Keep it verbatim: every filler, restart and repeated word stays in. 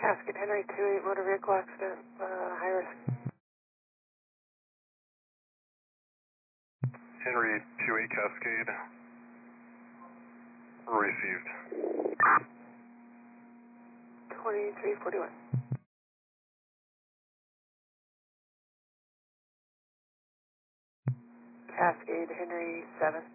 Cascade Henry two eight motor vehicle accident, uh, high risk. Henry two eight Cascade. Received. twenty-three forty-one. Cascade Henry seven.